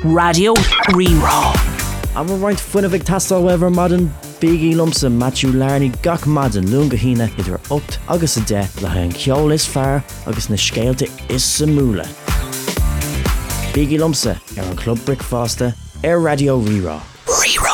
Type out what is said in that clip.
Radio Rerá. Am roiint fuinna bh tastal wever madan bíí lumsa Matthew Larney gach madan lunga hína idir 8 agus a 10 le an ceol is fearr agus na scéalta is sa múla. Bíí lumsa ar an Club Brickfasta ar Radio Rerá.